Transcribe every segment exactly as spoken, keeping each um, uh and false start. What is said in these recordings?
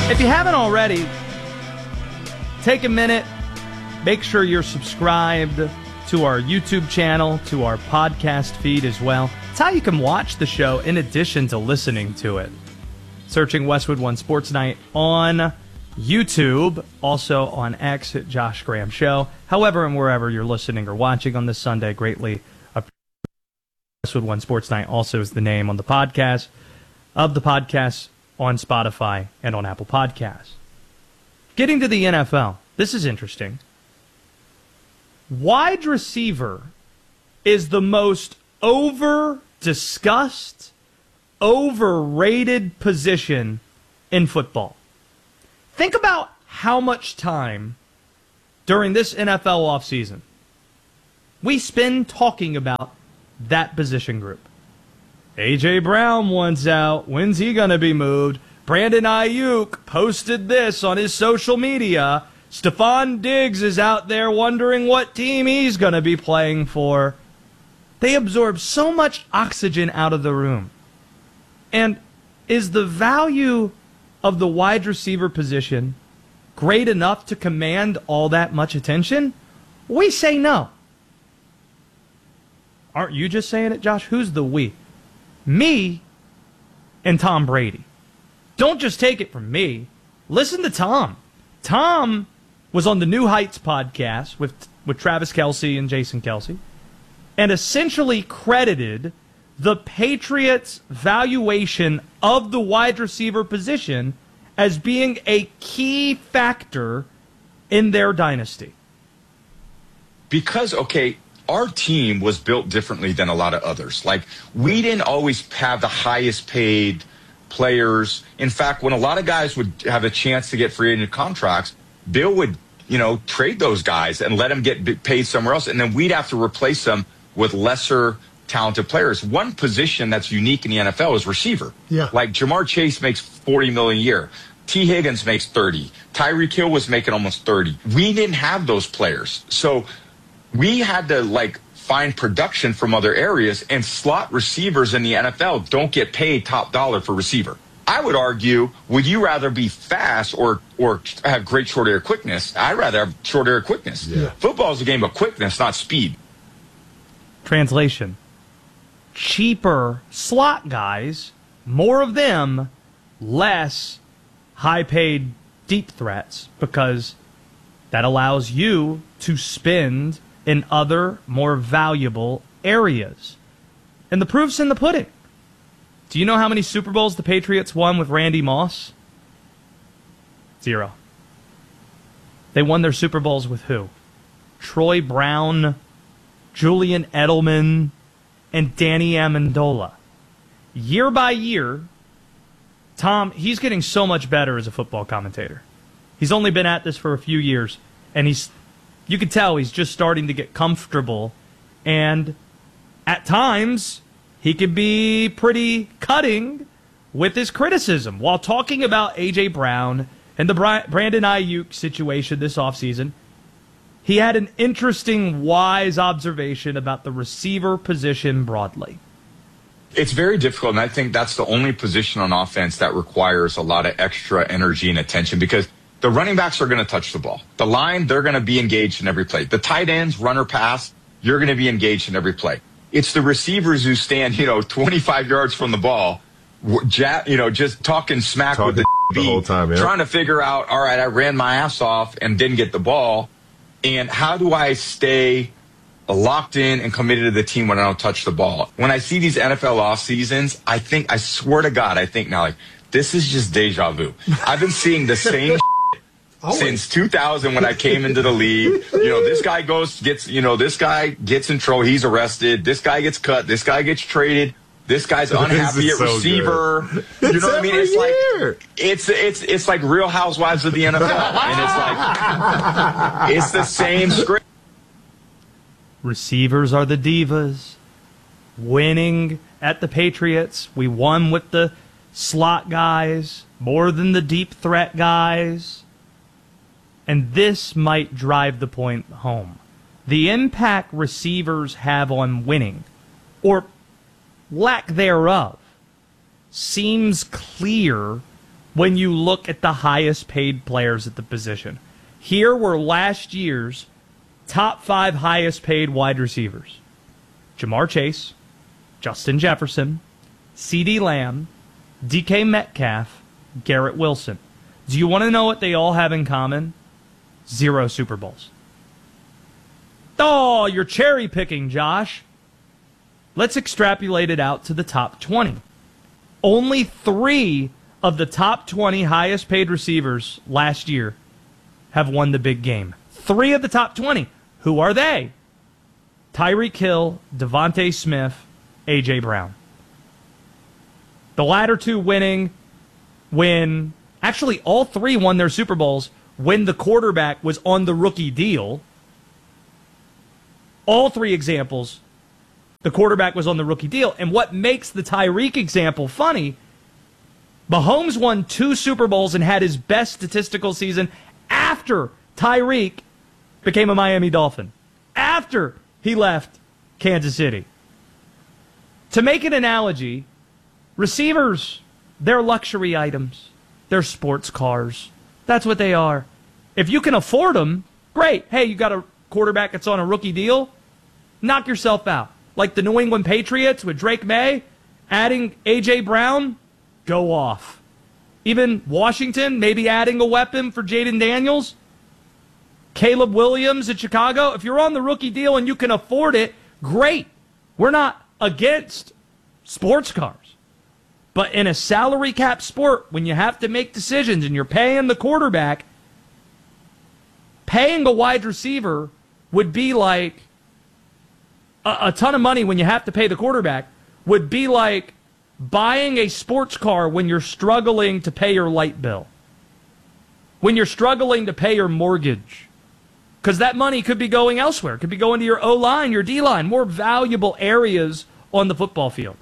If you haven't already, take a minute, make sure you're subscribed to our YouTube channel, to our podcast feed as well. It's how you can watch the show in addition to listening to it. Searching Westwood One Sports Night on YouTube, also on X at Josh Graham Show. However and wherever you're listening or watching on this Sunday, greatly appreciate. Westwood One Sports Night also is the name on the podcast of the podcast on Spotify and on Apple Podcasts. Getting to the N F L, this is interesting. Wide receiver is the most over-discussed, overrated position in football. Think about how much time during this N F L offseason we spend talking about that position group. A J. Brown wants out. When's he going to be moved? Brandon Ayuk posted this on his social media. Stephon Diggs is out there wondering what team he's going to be playing for. They absorb so much oxygen out of the room. And is the value of the wide receiver position great enough to command all that much attention? We say no. Aren't you just saying it, Josh? Who's the we? Me and Tom Brady. Don't just take it from me. Listen to Tom. Tom was on the New Heights podcast with, with Travis Kelce and Jason Kelce and essentially credited the Patriots' valuation of the wide receiver position as being a key factor in their dynasty. Because, okay, our team was built differently than a lot of others. Like, we didn't always have the highest paid players. In fact, when a lot of guys would have a chance to get free agent contracts, Bill would, you know, trade those guys and let them get paid somewhere else, and then we'd have to replace them with lesser talented players. One position that's unique in the N F L is receiver. Yeah. Like, Jamar Chase makes forty million dollars a year. T. Higgins makes thirty. Tyreek Hill was making almost thirty. We didn't have those players. So we had to, like, find production from other areas, and slot receivers in the N F L don't get paid top dollar for receiver. I would argue, would you rather be fast or or have great short area quickness? I'd rather have short area quickness. Yeah. Football is a game of quickness, not speed. Translation. Cheaper slot guys, more of them, less high-paid deep threats, because that allows you to spend in other, more valuable areas. And the proof's in the pudding. Do you know how many Super Bowls the Patriots won with Randy Moss? Zero. They won their Super Bowls with who? Troy Brown, Julian Edelman, and Danny Amendola. Year by year, Tom, he's getting so much better as a football commentator. He's only been at this for a few years, and he's you can tell he's just starting to get comfortable, and at times he can be pretty cutting with his criticism. While talking about A J. Brown and the Brandon Ayuk situation this offseason, he had an interesting, wise observation about the receiver position broadly. It's very difficult, and I think that's the only position on offense that requires a lot of extra energy and attention, because the running backs are going to touch the ball. The line, they're going to be engaged in every play. The tight ends, runner pass, you're going to be engaged in every play. It's the receivers who stand, you know, twenty-five yards from the ball, you know, just talking smack talking with the, the whole time, yeah. Trying to figure out, all right, I ran my ass off and didn't get the ball, and how do I stay locked in and committed to the team when I don't touch the ball? When I see these N F L off seasons, I think, I swear to God, I think now, like, this is just deja vu. I've been seeing the same since two thousand when I came into the league. You know, this guy goes, gets, you know, this guy gets in trouble, he's arrested. This guy gets cut. This guy gets traded. This guy's unhappy at so receiver. Good. You know it's what I mean? It's year. like it's it's it's like Real Housewives of the N F L, and it's like it's the same script. Receivers are the divas. Winning at the Patriots, we won with the slot guys more than the deep threat guys. And this might drive the point home. The impact receivers have on winning, or lack thereof, seems clear when you look at the highest paid players at the position. Here were last year's top five highest paid wide receivers: Jamar Chase, Justin Jefferson, CeeDee Lamb, D K Metcalf, Garrett Wilson. Do you want to know what they all have in common? Zero Super Bowls. Oh, you're cherry picking, Josh. Let's extrapolate it out to the top twenty. Only three of the top twenty highest paid receivers last year have won the big game. Three of the top twenty. Who are they? Tyreek Hill, Devontae Smith, A J. Brown. The latter two winning when, actually all three won their Super Bowls when the quarterback was on the rookie deal. All three examples, the quarterback was on the rookie deal. And what makes the Tyreek example funny, Mahomes won two Super Bowls and had his best statistical season after Tyreek became a Miami Dolphin, after he left Kansas City. To make an analogy, receivers, they're luxury items. They're sports cars. That's what they are. If you can afford them, great. Hey, you got a quarterback that's on a rookie deal? Knock yourself out. Like the New England Patriots with Drake May, adding A J. Brown, go off. Even Washington, maybe adding a weapon for Jaden Daniels. Caleb Williams at Chicago. If you're on the rookie deal and you can afford it, great. We're not against sports cars. But in a salary cap sport, when you have to make decisions and you're paying the quarterback, paying a wide receiver would be like a, a ton of money when you have to pay the quarterback, would be like buying a sports car when you're struggling to pay your light bill, when you're struggling to pay your mortgage. Because that money could be going elsewhere. It could be going to your O-line, your D-line, more valuable areas on the football field.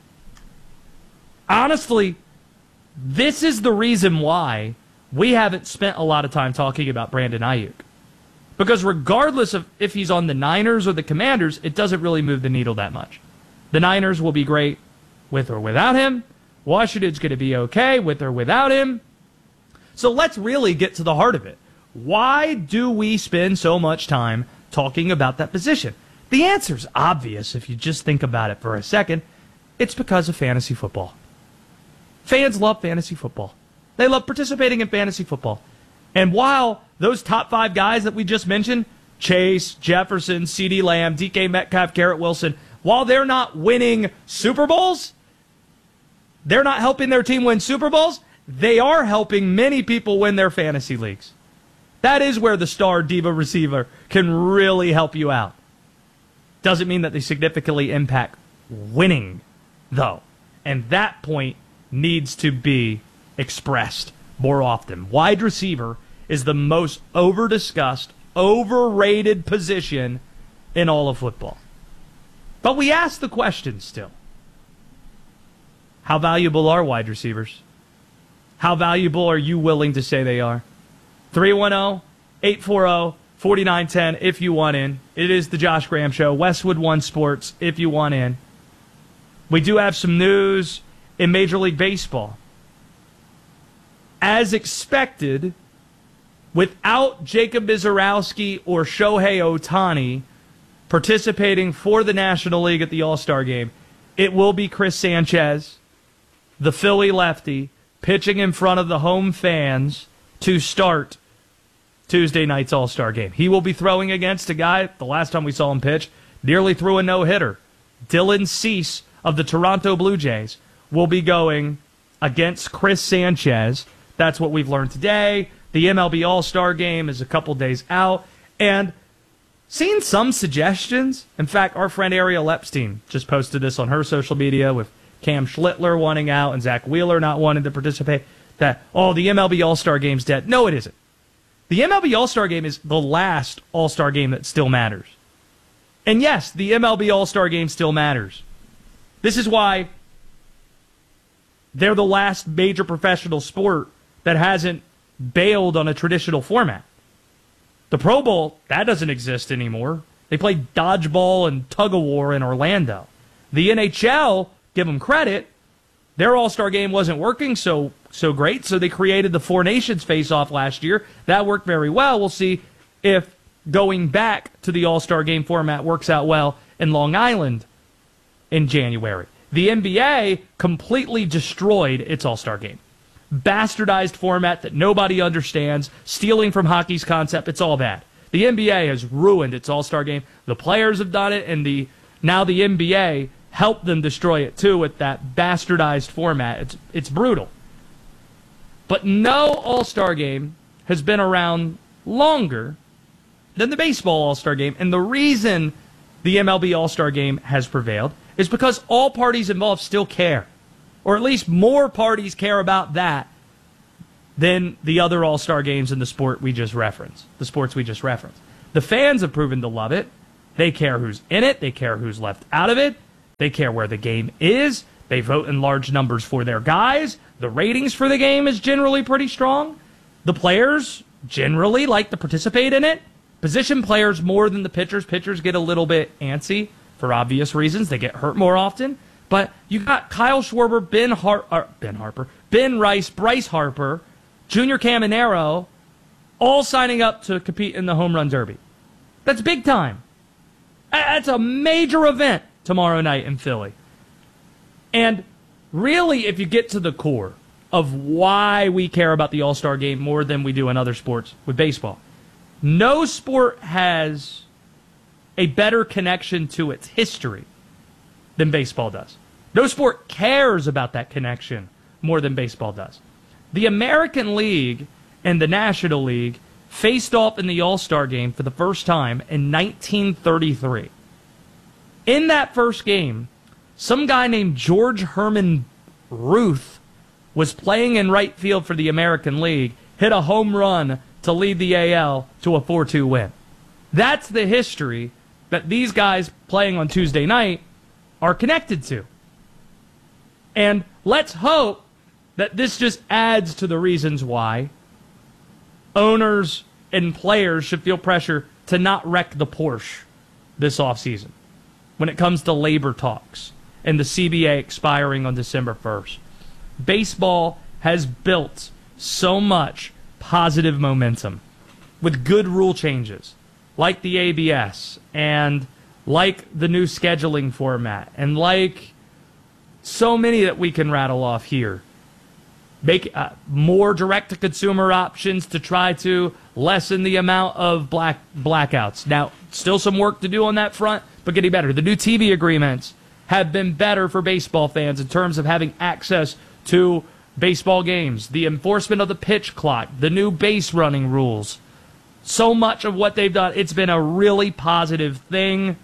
Honestly, this is the reason why we haven't spent a lot of time talking about Brandon Ayuk. Because regardless of if he's on the Niners or the Commanders, it doesn't really move the needle that much. The Niners will be great with or without him. Washington's going to be okay with or without him. So let's really get to the heart of it. Why do we spend so much time talking about that position? The answer's obvious if you just think about it for a second. It's because of fantasy football. Fans love fantasy football. They love participating in fantasy football. And while those top five guys that we just mentioned, Chase, Jefferson, CeeDee Lamb, D K Metcalf, Garrett Wilson, while they're not winning Super Bowls, they're not helping their team win Super Bowls, they are helping many people win their fantasy leagues. That is where the star diva receiver can really help you out. Doesn't mean that they significantly impact winning, though. And that point needs to be expressed more often. Wide receiver is the most over-discussed, overrated position in all of football. But we ask the question still. How valuable are wide receivers? How valuable are you willing to say they are? three one zero, eight four zero, four nine one zero if you want in. It is the Josh Graham Show. Westwood One Sports if you want in. We do have some news in Major League Baseball. As expected, without Jacob Mizorowski or Shohei Ohtani participating for the National League at the All-Star Game, it will be Chris Sanchez, the Philly lefty, pitching in front of the home fans to start Tuesday night's All-Star Game. He will be throwing against a guy, the last time we saw him pitch, nearly threw a no-hitter. Dylan Cease of the Toronto Blue Jays will be going against Chris Sanchez. That's what we've learned today. The M L B All-Star Game is a couple days out. And seen some suggestions. In fact, our friend Ariel Epstein just posted this on her social media with Cam Schlittler wanting out and Zach Wheeler not wanting to participate. That, oh, the M L B All-Star Game's dead. No, it isn't. The M L B All-Star Game is the last All-Star Game that still matters. And yes, the M L B All-Star Game still matters. This is why they're the last major professional sport that hasn't bailed on a traditional format. The Pro Bowl, that doesn't exist anymore. They play dodgeball and tug-of-war in Orlando. The N H L, give them credit, their All-Star Game wasn't working, so so great, so they created the Four Nations face-off last year. That worked very well. We'll see if going back to the All-Star Game format works out well in Long Island in January. The N B A completely destroyed its All-Star Game. Bastardized format that nobody understands, stealing from hockey's concept, it's all bad. The N B A has ruined its All-Star Game. The players have done it, and the now the N B A helped them destroy it too with that bastardized format. It's it's brutal. But no All-Star Game has been around longer than the baseball All-Star Game, and the reason the M L B All-Star Game has prevailed is because all parties involved still care, or at least more parties care about that than the other All-Star Games in the sport we just referenced, the sports we just referenced. The fans have proven to love it. They care who's in it. They care who's left out of it. They care where the game is. They vote in large numbers for their guys. The ratings for the game is generally pretty strong. The players generally like to participate in it. Position players more than the pitchers. Pitchers get a little bit antsy for obvious reasons. They get hurt more often. But you got Kyle Schwarber, Ben, Har- uh, Ben Harper, Ben Rice, Bryce Harper, Junior Caminero, all signing up to compete in the Home Run Derby. That's big time. That's a major event tomorrow night in Philly. And really, if you get to the core of why we care about the All-Star Game more than we do in other sports with baseball, no sport has a better connection to its history than baseball does. No sport cares about that connection more than baseball does. The American League and the National League faced off in the All-Star Game for the first time in nineteen thirty-three. In that first game, some guy named George Herman Ruth was playing in right field for the American League, hit a home run to lead the A L to a four two win. That's the history that these guys playing on Tuesday night are connected to. And let's hope that this just adds to the reasons why owners and players should feel pressure to not wreck the Porsche this offseason when it comes to labor talks and the C B A expiring on December first. Baseball has built so much positive momentum with good rule changes like the A B S and like the new scheduling format and like so many that we can rattle off here. Make uh, more direct-to-consumer options to try to lessen the amount of black blackouts. Now, still some work to do on that front, but getting better. The new T V agreements have been better for baseball fans in terms of having access to baseball games. The enforcement of the pitch clock, the new base running rules. So much of what they've done, it's been a really positive thing.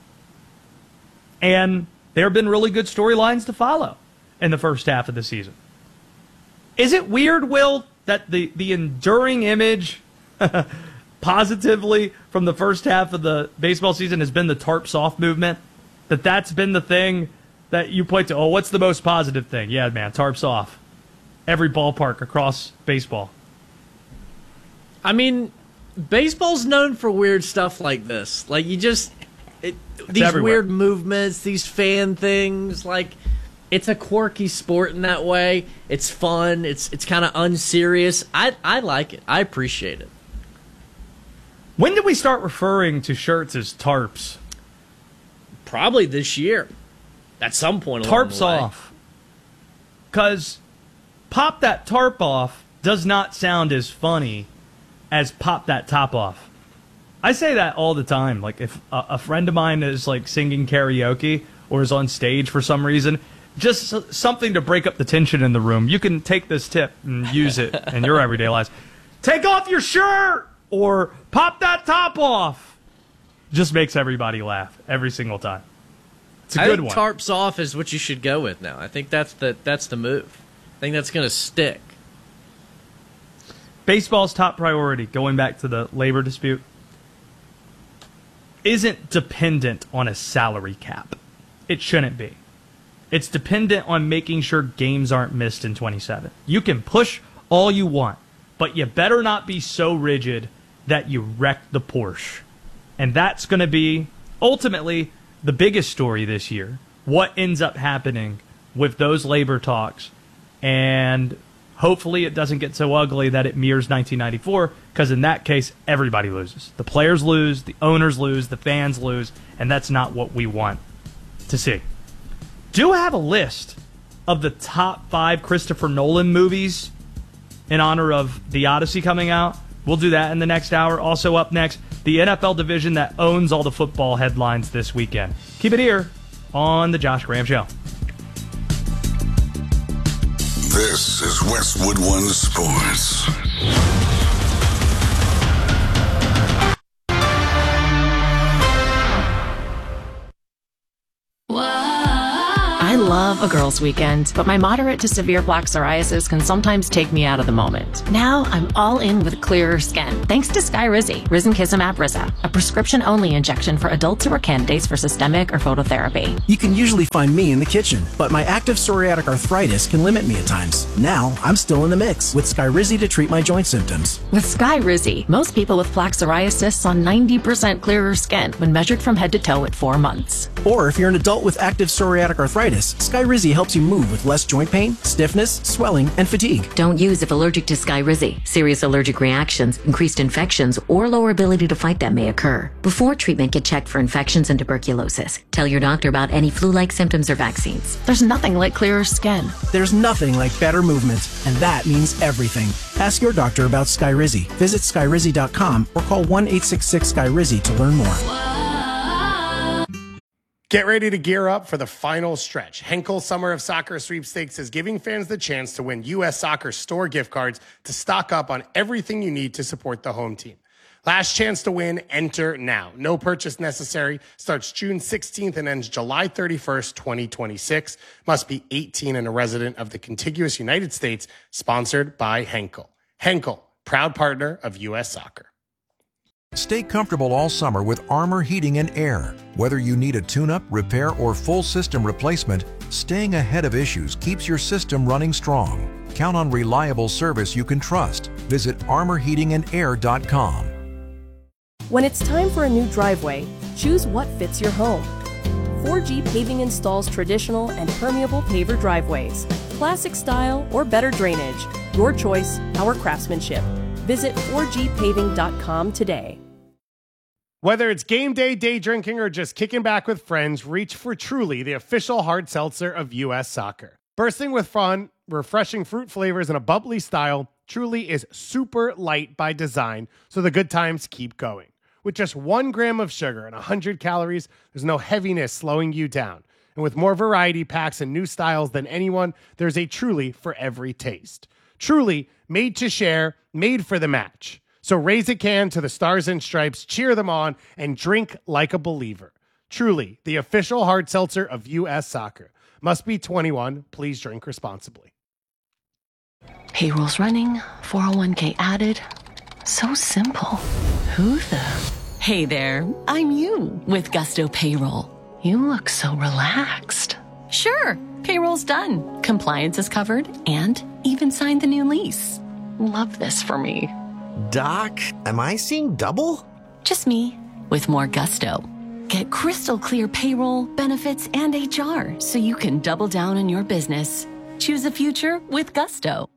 And there have been really good storylines to follow in the first half of the season. Is it weird, Will, that the, the enduring image positively from the first half of the baseball season has been the tarps off movement? That that's been the thing that you point to, oh, what's the most positive thing? Yeah, man, tarps off. Every ballpark across baseball. I mean, baseball's known for weird stuff like this. Like, you just... It, these everywhere. Weird movements, these fan things, like... It's a quirky sport in that way. It's fun. It's it's kind of unserious. I I like it. I appreciate it. When did we start referring to shirts as tarps? Probably this year. At some point along Tarps the way. off. Because pop that tarp off does not sound as funny as pop that top off. I say that all the time. Like if a, a friend of mine is like singing karaoke or is on stage for some reason, just something to break up the tension in the room. You can take this tip and use it in your everyday lives. Take off your shirt or pop that top off. Just makes everybody laugh every single time. It's a I good think one. tarps off is what you should go with now. I think that's the that's the move. I think that's going to stick. Baseball's top priority, going back to the labor dispute, isn't dependent on a salary cap. It shouldn't be. It's dependent on making sure games aren't missed in twenty-seven. You can push all you want, but you better not be so rigid that you wreck the Porsche. And that's going to be, ultimately, the biggest story this year. What ends up happening with those labor talks and Hopefully it doesn't get so ugly that it mirrors nineteen ninety-four, because in that case, everybody loses. The players lose, the owners lose, the fans lose, and that's not what we want to see. Do have a list of the top five Christopher Nolan movies in honor of The Odyssey coming out. We'll do that in the next hour. Also up next, the N F L division that owns all the football headlines this weekend. Keep it here on The Josh Graham Show. This is Westwood One Sports. I love a girls' weekend, but my moderate to severe plaque psoriasis can sometimes take me out of the moment. Now I'm all in with clearer skin, thanks to Skyrizi, Risankizumab Riza, a prescription-only injection for adults who are candidates for systemic or phototherapy. You can usually find me in the kitchen, but my active psoriatic arthritis can limit me at times. Now I'm still in the mix with Skyrizi to treat my joint symptoms. With Skyrizi, most people with plaque psoriasis saw ninety percent clearer skin when measured from head to toe at four months. Or if you're an adult with active psoriatic arthritis, Skyrizi helps you move with less joint pain, stiffness, swelling, and fatigue. Don't use if allergic to Skyrizi. Serious allergic reactions, increased infections, or lower ability to fight them may occur. Before treatment, get checked for infections and tuberculosis. Tell your doctor about any flu-like symptoms or vaccines. There's nothing like clearer skin. There's nothing like better movement, and that means everything. Ask your doctor about Skyrizi. Visit Skyrizi dot com or call one eight six six Skyrizi to learn more. Get ready to gear up for the final stretch. Henkel Summer of Soccer Sweepstakes is giving fans the chance to win U S Soccer store gift cards to stock up on everything you need to support the home team. Last chance to win, enter now. No purchase necessary. Starts June sixteenth and ends July thirty-first, twenty twenty-six. Must be eighteen and a resident of the contiguous United States. Sponsored by Henkel. Henkel, proud partner of U S Soccer. Stay comfortable all summer with Armor Heating and Air. Whether you need a tune-up, repair, or full system replacement, staying ahead of issues keeps your system running strong. Count on reliable service you can trust. Visit armor heating and air dot com. When it's time for a new driveway, choose what fits your home. four G Paving installs traditional and permeable paver driveways, classic style or better drainage. Your choice, our craftsmanship. Visit four G paving dot com today. Whether it's game day, day drinking, or just kicking back with friends, reach for Truly, the official hard seltzer of U S Soccer. Bursting with fun, refreshing fruit flavors, and a bubbly style, Truly is super light by design, so the good times keep going. With just one gram of sugar and one hundred calories, there's no heaviness slowing you down. And with more variety packs and new styles than anyone, there's a Truly for every taste. Truly, made to share, made for the match. So raise a can to the Stars and Stripes, cheer them on, and drink like a believer. Truly, the official hard seltzer of U S Soccer. Must be twenty-one. Please drink responsibly. Payroll's running, four oh one k added. So simple. Who the? Hey there, I'm you with Gusto Payroll. You look so relaxed. Sure, payroll's done. Compliance is covered and even signed the new lease. Love this for me. Doc, am I seeing double? Just me with more gusto. Get crystal clear payroll, benefits, and H R so you can double down on your business. Choose a future with Gusto.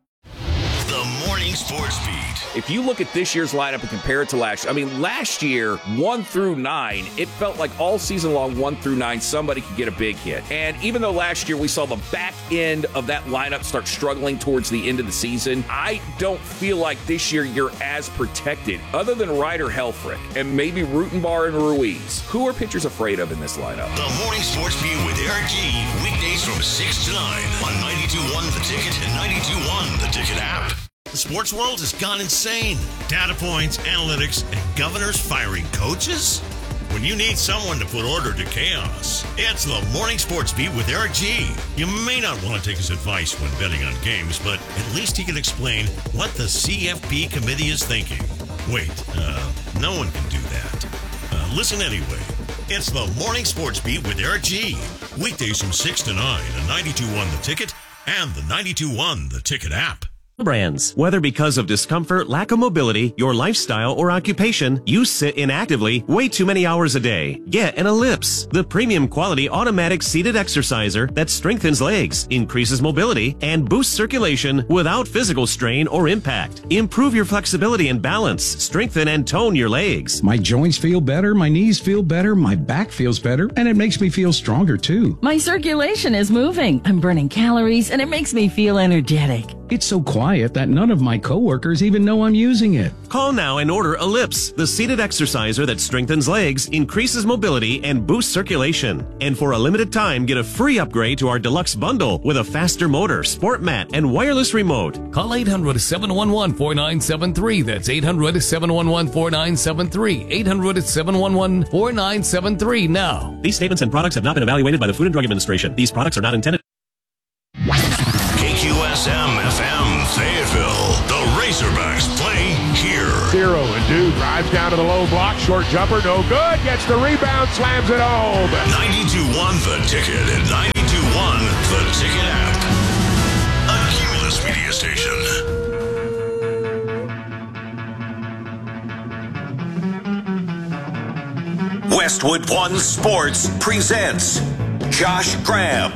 The Morning Sports Beat. If you look at this year's lineup and compare it to last year, I mean, last year, one through nine, it felt like all season long, one through nine, somebody could get a big hit. And even though last year we saw the back end of that lineup start struggling towards the end of the season, I don't feel like this year you're as protected, other than Ryder Helfrich and maybe Rutenbar and Ruiz. Who are pitchers afraid of in this lineup? The Morning Sports Beat with Eric G. Weekdays from six to nine on ninety-two point one The Ticket and ninety-two point one The Ticket app. The sports world has gone insane. Data points, analytics, and governors firing coaches? When you need someone to put order to chaos, it's the Morning Sports Beat with Eric G. You may not want to take his advice when betting on games, but at least he can explain what the C F P committee is thinking. Wait, uh, no one can do that. Uh, listen anyway. It's the Morning Sports Beat with Eric G. Weekdays from six to nine on ninety-two point one The Ticket and the ninety-two point one The Ticket app. brands. Whether because of discomfort, lack of mobility, your lifestyle, or occupation, you sit inactively way too many hours a day. Get an Ellipse, the premium quality automatic seated exerciser that strengthens legs, increases mobility, and boosts circulation without physical strain or impact. Improve your flexibility and balance, strengthen and tone your legs. My joints feel better, my knees feel better, my back feels better, and it makes me feel stronger too. My circulation is moving. I'm burning calories, and it makes me feel energetic. It's so quiet that none of my coworkers even know I'm using it. Call now and order Ellipse, the seated exerciser that strengthens legs, increases mobility, and boosts circulation. And for a limited time, get a free upgrade to our deluxe bundle with a faster motor, sport mat, and wireless remote. Call eight hundred, seven one one, four nine seven three. That's eight hundred, seven one one, four nine seven three. eight hundred, seven one one, four nine seven three now. These statements and products have not been evaluated by the Food and Drug Administration. These products are not intended. K Q S M F M Fayetteville. The Razorbacks play here. Zero and Dew drives down to the low block. Short jumper, no good. Gets the rebound, slams it home. ninety-two one The Ticket and ninety-two one The Ticket app. A Cumulus media station. Westwood One Sports presents Josh Graham.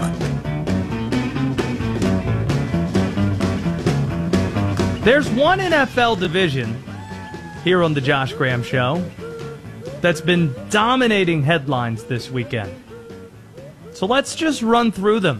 There's one N F L division here on the Josh Graham Show that's been dominating headlines this weekend. So let's just run through them.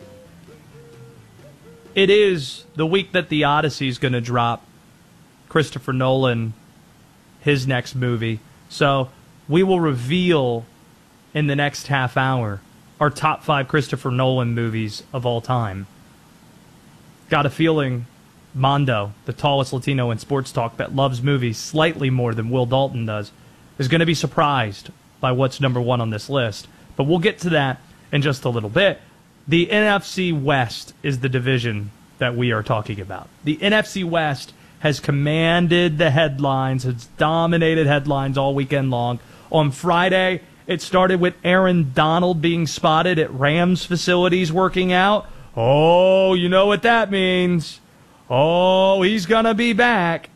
It is the week that The Odyssey is going to drop. Christopher Nolan, his next movie. So we will reveal in the next half hour our top five Christopher Nolan movies of all time. Got a feeling Mondo, the tallest Latino in sports talk that loves movies slightly more than Will Dalton does, is going to be surprised by what's number one on this list. But we'll get to that in just a little bit. The N F C West is the division that we are talking about. The N F C West has commanded the headlines, has dominated headlines all weekend long. On Friday, it started with Aaron Donald being spotted at Rams facilities working out. Oh, you know what that means. Oh, he's going to be back.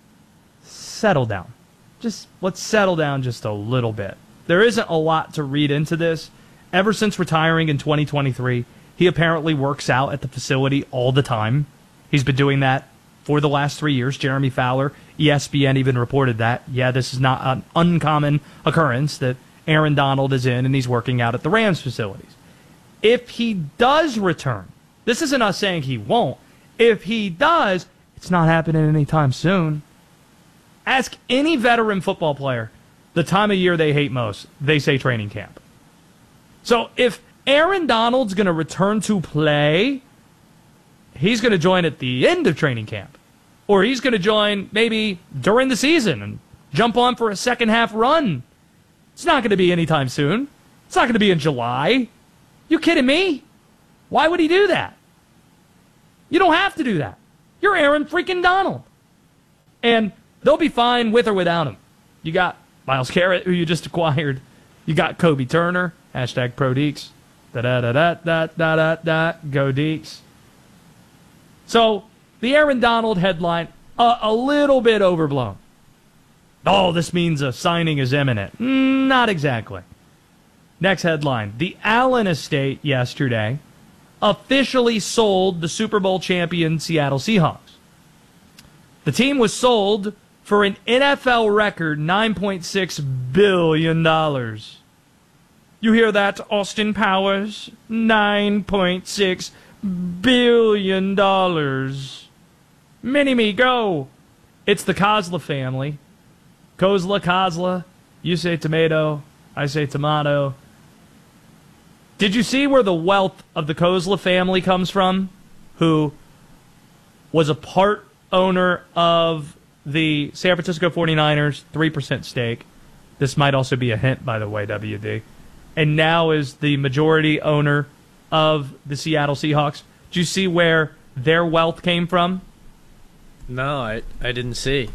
Settle down. Just let's settle down just a little bit. There isn't a lot to read into this. Ever since retiring in twenty twenty-three, he apparently works out at the facility all the time. He's been doing that for the last three years. Jeremy Fowler, E S P N even reported that. Yeah, this is not an uncommon occurrence that Aaron Donald is in and he's working out at the Rams facilities. If he does return, this isn't us saying he won't. If he does, it's not happening anytime soon. Ask any veteran football player the time of year they hate most. They say training camp. So if Aaron Donald's going to return to play, he's going to join at the end of training camp. Or he's going to join maybe during the season and jump on for a second half run. It's not going to be anytime soon. It's not going to be in July. You kidding me? Why would he do that? You don't have to do that. You're Aaron freaking Donald. And they'll be fine with or without him. You got Myles Garrett, who you just acquired. You got Kobe Turner. Hashtag Pro Deeks. Da-da-da-da-da-da-da-da. Go Deeks. So, the Aaron Donald headline, uh, a little bit overblown. Oh, this means a signing is imminent. Mm, not exactly. Next headline. The Allen estate yesterday officially sold the Super Bowl champion Seattle Seahawks. The team was sold for an N F L record nine point six billion dollars. You hear that, Austin Powers? nine point six billion dollars. Mini-me, go! It's the Kozla family. Kozla, Kozla. You say tomato, I say tomato. Did you see where the wealth of the Kozla family comes from? Who was a part owner of the San Francisco forty-niners, three percent stake. This might also be a hint, by the way, W D. And now is the majority owner of the Seattle Seahawks. Did you see where their wealth came from? No, I I didn't see.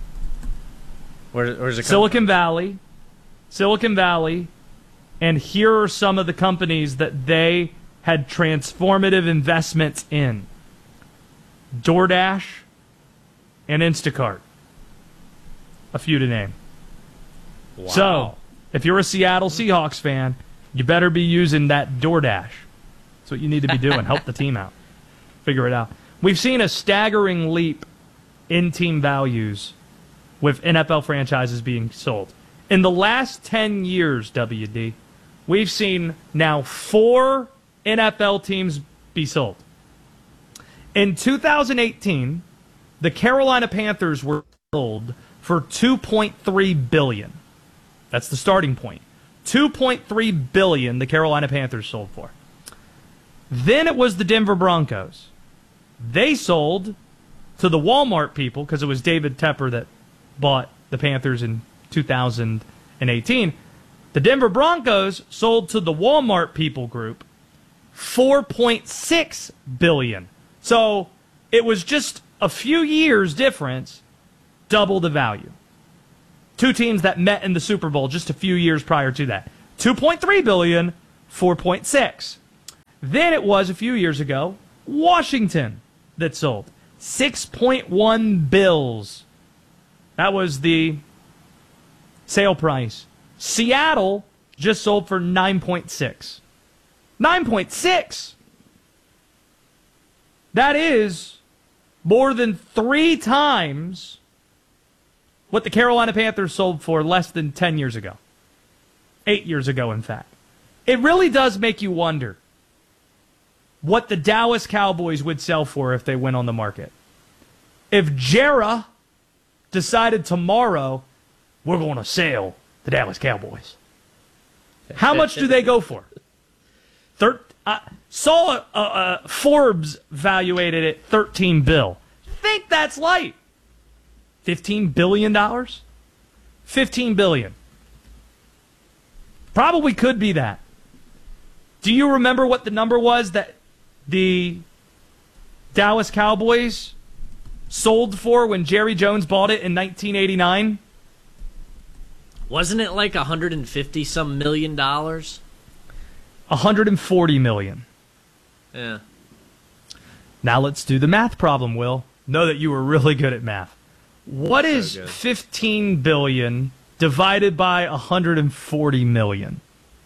Where, where's it come Silicon from? Valley. Silicon Valley. And here are some of the companies that they had transformative investments in. DoorDash, and Instacart. A few to name. Wow. So, if you're a Seattle Seahawks fan, you better be using that DoorDash. That's what you need to be doing. Help the team out. Figure it out. We've seen a staggering leap in team values with N F L franchises being sold. In the last ten years, W D, we've seen now four N F L teams be sold. In two thousand eighteen, the Carolina Panthers were sold for two point three billion dollars. That's the starting point. two point three billion dollars the Carolina Panthers sold for. Then it was the Denver Broncos. They sold to the Walmart people, because it was David Tepper that bought the Panthers in two thousand eighteen. The Denver Broncos sold to the Walmart people group four point six billion dollars. So it was just a few years difference, double the value. Two teams that met in the Super Bowl just a few years prior to that. two point three billion dollars, four point six. Then it was a few years ago, Washington that sold. six point one bills. That was the sale price. Seattle just sold for nine point six. nine point six! That is more than three times what the Carolina Panthers sold for less than ten years ago. Eight years ago, in fact. It really does make you wonder what the Dallas Cowboys would sell for if they went on the market. If Jera decided tomorrow, we're going to sell the Dallas Cowboys, how much do they go for? Thir- I saw a, a, a Forbes valuated at thirteen bill. Think that's light. fifteen billion dollars? fifteen billion dollars. Probably could be that. Do you remember what the number was that the Dallas Cowboys sold for when Jerry Jones bought it in nineteen eighty-nine? Wasn't it like one hundred fifty some million dollars? one hundred forty million. Yeah. Now let's do the math problem, Will. Know that you were really good at math. What is So good. fifteen billion divided by one hundred forty million?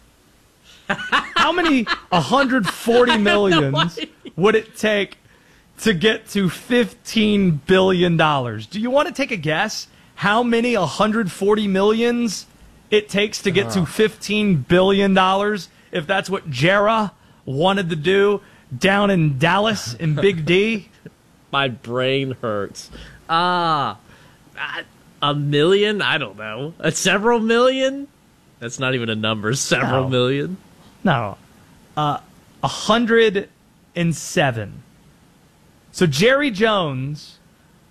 How many one hundred forty millions would it take to get to fifteen billion dollars? Do you want to take a guess how many one hundred forty millions it takes to get to fifteen billion dollars, if that's what Jera wanted to do down in Dallas in Big D? My brain hurts. Ah, uh, a million? I don't know. A several million? That's not even a number. Several No. million? No. Uh, one hundred seven. So Jerry Jones,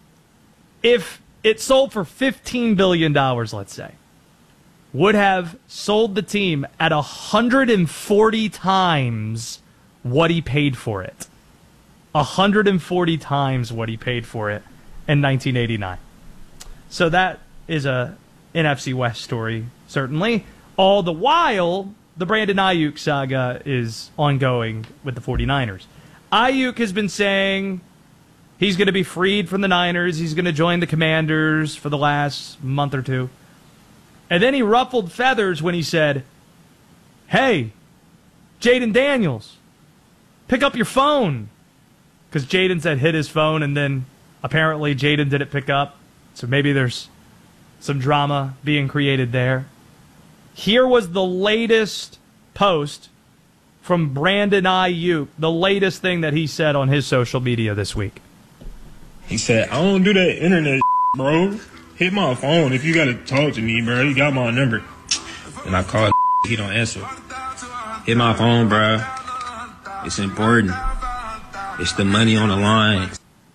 if it sold for fifteen billion dollars, let's say, would have sold the team at one hundred forty times what he paid for it. one hundred forty times what he paid for it in nineteen eighty-nine. So that is a N F C West story, certainly. All the while, the Brandon Ayuk saga is ongoing with the 49ers. Ayuk has been saying he's going to be freed from the Niners. He's going to join the Commanders for the last month or two. And then he ruffled feathers when he said, hey, Jaden Daniels, pick up your phone. Because Jaden said hit his phone, and then apparently Jaden didn't pick up. So maybe there's some drama being created there. Here was the latest post from Brandon Ayuk, the latest thing that he said on his social media this week. He said, I don't do that internet bro. Hit my phone if you got to talk to me, bro. You got my number. And I called, he don't answer. Hit my phone, bro. It's important. It's the money on the line.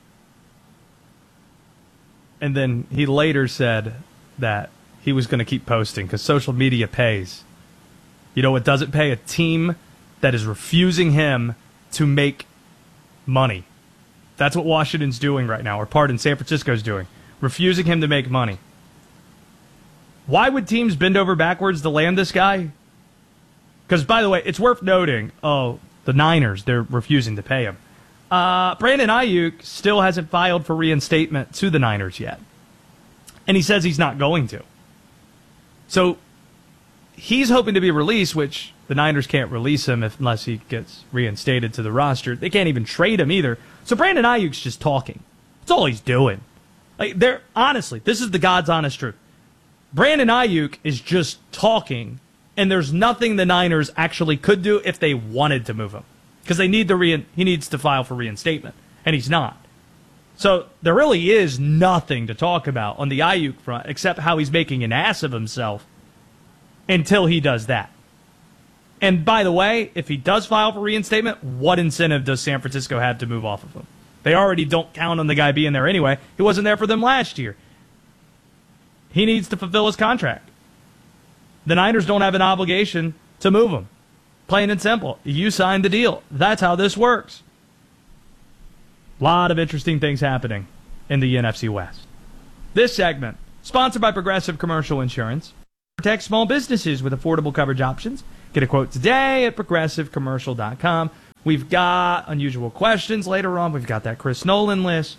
And then he later said that he was going to keep posting because social media pays. You know what doesn't pay? A team that is refusing him to make money. That's what Washington's doing right now, or pardon, San Francisco's doing. Refusing him to make money. Why would teams bend over backwards to land this guy? Because, by the way, it's worth noting, oh, the Niners, they're refusing to pay him. Uh, Brandon Ayuk still hasn't filed for reinstatement to the Niners yet. And he says he's not going to. So he's hoping to be released, which the Niners can't release him if, unless he gets reinstated to the roster. They can't even trade him either. So Brandon Ayuk's just talking. That's all he's doing. Like, they're, honestly, this is the God's honest truth. Brandon Ayuk is just talking, and there's nothing the Niners actually could do if they wanted to move him. Because they need the rein, he needs to file for reinstatement, and he's not. So there really is nothing to talk about on the Ayuk front except how he's making an ass of himself until he does that. And by the way, if he does file for reinstatement, what incentive does San Francisco have to move off of him? They already don't count on the guy being there anyway. He wasn't there for them last year. He needs to fulfill his contract. The Niners don't have an obligation to move him. Plain and simple. You signed the deal. That's how this works. A lot of interesting things happening in the N F C West. This segment, sponsored by Progressive Commercial Insurance. Protect small businesses with affordable coverage options. Get a quote today at progressive commercial dot com. We've got unusual questions later on. We've got that Chris Nolan list.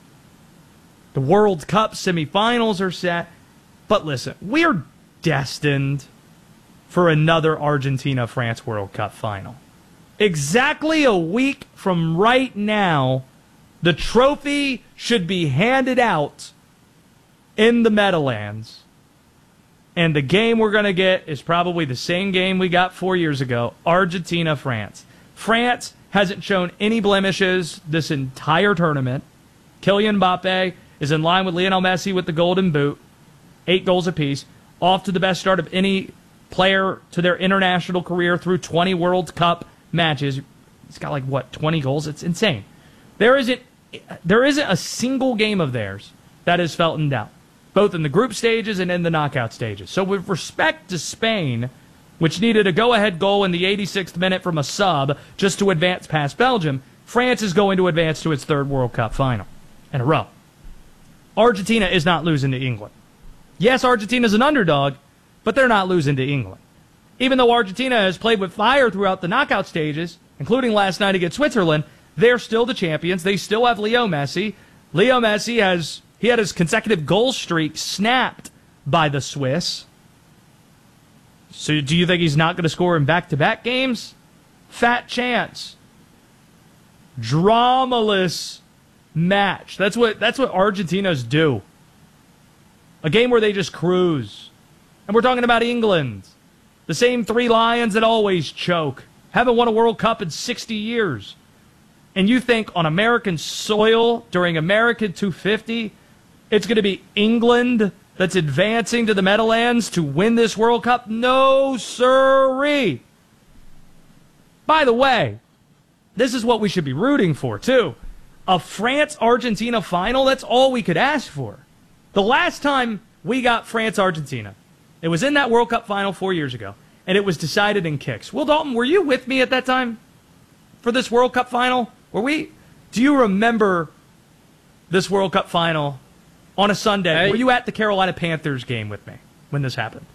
The World Cup semifinals are set. But listen, we're destined for another Argentina-France World Cup final. Exactly a week from right now, the trophy should be handed out in the Meadowlands. And the game we're going to get is probably the same game we got four years ago, Argentina-France. France hasn't shown any blemishes this entire tournament. Kylian Mbappe is in line with Lionel Messi with the Golden Boot, eight goals apiece, off to the best start of any player to their international career through twenty World Cup matches. He's got like, what, twenty goals? It's insane. There isn't, there isn't a single game of theirs that is felt in doubt, both in the group stages and in the knockout stages. So with respect to Spain, which needed a go-ahead goal in the eighty-sixth minute from a sub just to advance past Belgium, France is going to advance to its third World Cup final in a row. Argentina is not losing to England. Yes, Argentina's an underdog, but they're not losing to England. Even though Argentina has played with fire throughout the knockout stages, including last night against Switzerland, they're still the champions. They still have Leo Messi. Leo Messi has he had his consecutive goal streak snapped by the Swiss. So do you think he's not going to score in back-to-back games? Fat chance. Dramaless match. That's what that's what Argentinas do. A game where they just cruise. And we're talking about England. The same three lions that always choke. Haven't won a World Cup in sixty years. And you think on American soil during American two fifty, it's going to be England that's advancing to the Meadowlands to win this World Cup? No, sirree. By the way, this is what we should be rooting for, too. A France-Argentina final, that's all we could ask for. The last time we got France-Argentina, it was in that World Cup final four years ago, and it was decided in kicks. Will Dalton, were you with me at that time for this World Cup final? Were we? Do you remember this World Cup final on a Sunday? Hey. Were you at the Carolina Panthers game with me when this happened?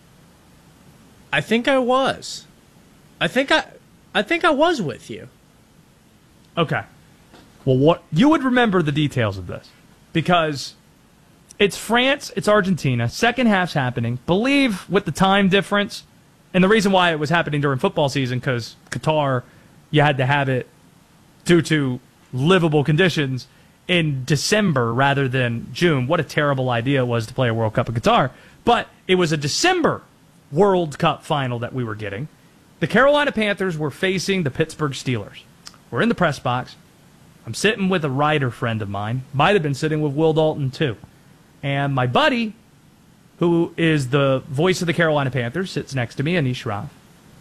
I think I was. I think I, I think I was with you. Okay. Well, what you would remember the details of this because it's France, it's Argentina. Second half's happening. Believe with the time difference, and the reason why it was happening during football season because Qatar, you had to have it due to livable conditions in December rather than June. What a terrible idea it was to play a World Cup in Qatar. But it was a December World Cup final that we were getting. The Carolina Panthers were facing the Pittsburgh Steelers. We're in the press box. I'm sitting with a writer friend of mine. Might have been sitting with Will Dalton, too. And my buddy, who is the voice of the Carolina Panthers, sits next to me, Anish Raff.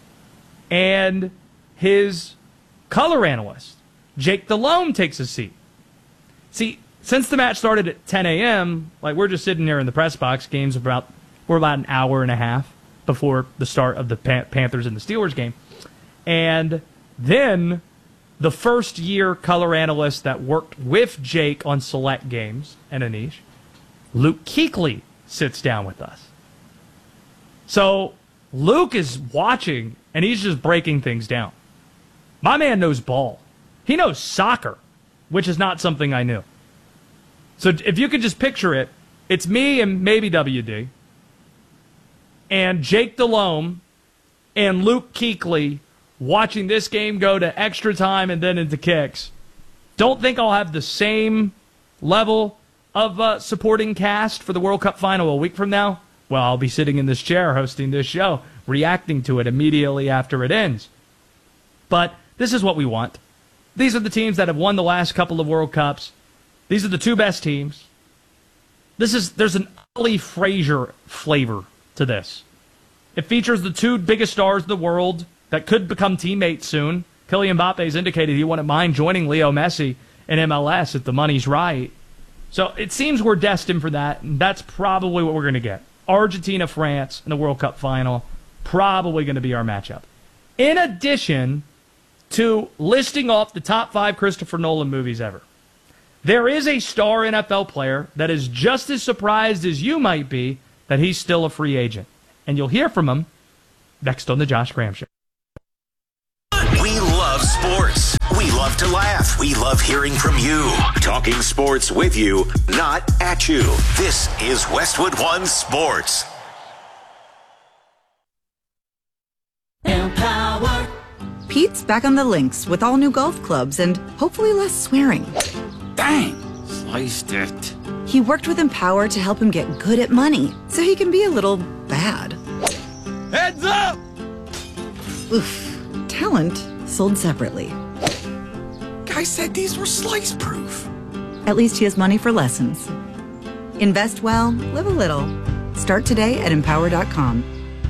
And his color analyst, Jake Delhomme, takes a seat. See, since the match started at ten a.m., like we're just sitting there in the press box, game's about, we're about an hour and a half before the start of the Pan- Panthers and the Steelers game. And then the first year color analyst that worked with Jake on select games and Anish, Luke Kuechly, sits down with us. So Luke is watching, and he's just breaking things down. My man knows ball. He knows soccer. which is not something I knew. So if you could just picture it, it's me and maybe W D, and Jake Delhomme and Luke Kuechly watching this game go to extra time and then into kicks. Don't think I'll have the same level of uh, supporting cast for the World Cup final a week from now. Well, I'll be sitting in this chair hosting this show, reacting to it immediately after it ends. But this is what we want. These are the teams that have won the last couple of World Cups. These are the two best teams. This is there's an Ollie Frazier flavor to this. It features the two biggest stars of the world that could become teammates soon. Kylian Mbappe has indicated he wouldn't mind joining Leo Messi in M L S if the money's right. So it seems we're destined for that, and that's probably what we're going to get. Argentina, France in the World Cup final, probably going to be our matchup. In addition to listing off the top five Christopher Nolan movies ever, there is a star N F L player that is just as surprised as you might be that he's still a free agent. And you'll hear from him next on the Josh Graham Show. We love sports. We love to laugh. We love hearing from you. Talking sports with you, not at you. This is Westwood One Sports. Empower. Pete's back on the links with all new golf clubs and hopefully less swearing. Dang, sliced it. He worked with Empower to help him get good at money so he can be a little bad. Heads up! Oof. Talent sold separately. Guy said these were slice proof. At least he has money for lessons. Invest well, live a little. Start today at empower dot com.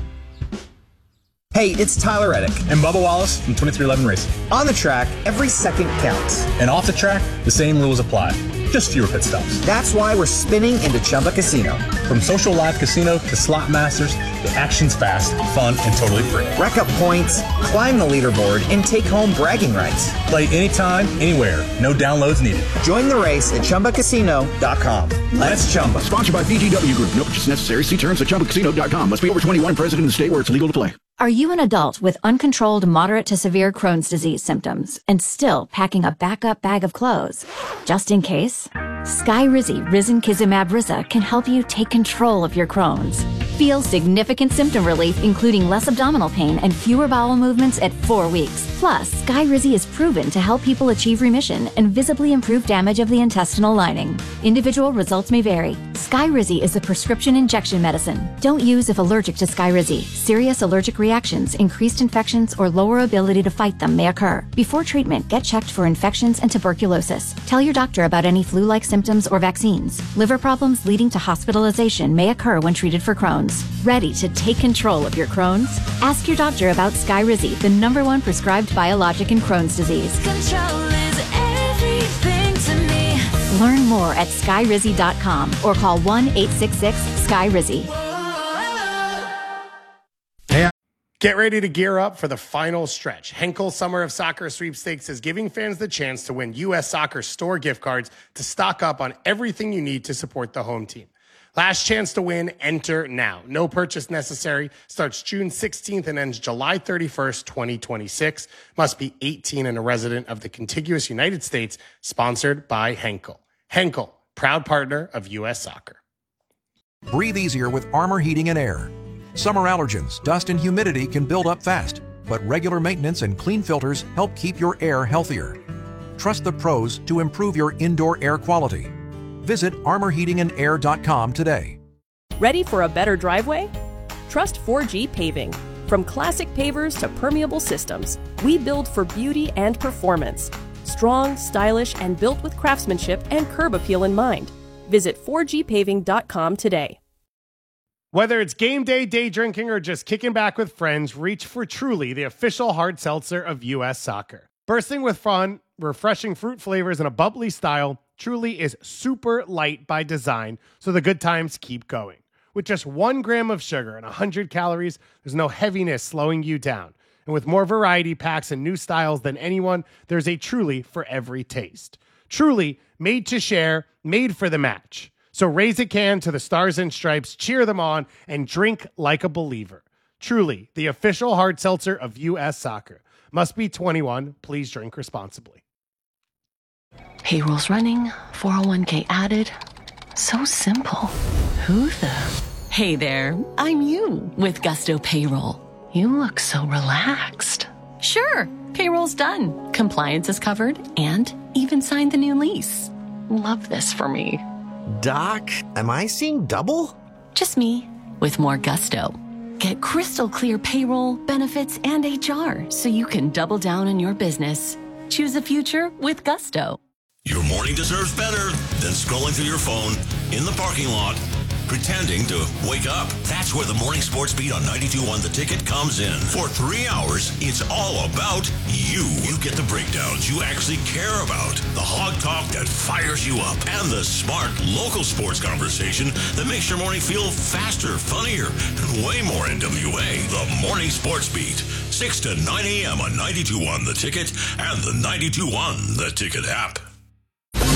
Hey, it's Tyler Reddick and Bubba Wallace from twenty-three eleven Racing. On the track, every second counts. And off the track, the same rules apply. Just fewer pit stops. That's why we're spinning into Chumba Casino. From social live casino to slot masters, the action's fast, fun, and totally free. Rack up points, climb the leaderboard, and take home bragging rights. Play anytime, anywhere. No downloads needed. Join the race at chumba casino dot com. Let's Chumba. Sponsored by B G W Group. No purchase necessary. See terms at chumba casino dot com. Must be over twenty-one and present in the state where it's legal to play. Are you an adult with uncontrolled moderate to severe Crohn's disease symptoms and still packing a backup bag of clothes? Just in case, Skyrizi Risankizumab Riza can help you take control of your Crohn's. Feel significant symptom relief, including less abdominal pain and fewer bowel movements at four weeks. Plus, Skyrizi is proven to help people achieve remission and visibly improve damage of the intestinal lining. Individual results may vary. Skyrizi is a prescription injection medicine. Don't use if allergic to Skyrizi. Serious allergic reactions, increased infections, or lower ability to fight them may occur. Before treatment, get checked for infections and tuberculosis. Tell your doctor about any flu-like symptoms or vaccines. Liver problems leading to hospitalization may occur when treated for Crohn's. Ready to take control of your Crohn's? Ask your doctor about Skyrizi, the number one prescribed biologic in Crohn's disease. Control is everything to me. Learn more at skyrizi dot com or call one eight six six Skyrizi. Get ready to gear up for the final stretch. Henkel Summer of Soccer Sweepstakes is giving fans the chance to win U S Soccer store gift cards to stock up on everything you need to support the home team. Last chance to win, enter now. No purchase necessary. Starts June sixteenth and ends July thirty-first, twenty twenty-six. Must be eighteen and a resident of the contiguous United States. Sponsored by Henkel. Henkel, proud partner of U S Soccer. Breathe easier with Armor Heating and Air. Summer allergens, dust, and humidity can build up fast, but regular maintenance and clean filters help keep your air healthier. Trust the pros to improve your indoor air quality. Visit armor heating and air dot com today. Ready for a better driveway? Trust four G Paving. From classic pavers to permeable systems, we build for beauty and performance. Strong, stylish, and built with craftsmanship and curb appeal in mind. Visit four G paving dot com today. Whether it's game day, day drinking, or just kicking back with friends, reach for Truly, the official hard seltzer of U S Soccer. Bursting with fun, refreshing fruit flavors, and a bubbly style, Truly is super light by design, so the good times keep going. With just one gram of sugar and one hundred calories, there's no heaviness slowing you down. And with more variety packs and new styles than anyone, there's a Truly for every taste. Truly, made to share, made for the match. So raise a can to the Stars and Stripes, cheer them on, and drink like a believer. Truly, the official hard seltzer of U S Soccer. Must be twenty-one. Please drink responsibly. Payroll's running, four oh one k added. So simple. Who the? Hey there, I'm you with Gusto Payroll. You look so relaxed. Sure, payroll's done. Compliance is covered and even signed the new lease. Love this for me. Doc, am I seeing double? Just me with more gusto. Get crystal clear payroll, benefits, and H R so you can double down on your business. Choose a future with Gusto. Your morning deserves better than scrolling through your phone in the parking lot, pretending to wake up. That's where the Morning Sports Beat on ninety-two point one The Ticket comes in. For three hours, it's all about you. You get the breakdowns you actually care about, the hog talk that fires you up, and the smart local sports conversation that makes your morning feel faster, funnier, and way more N W A. The Morning Sports Beat, six to nine a.m. on ninety-two point one The Ticket and the ninety-two point one The Ticket app.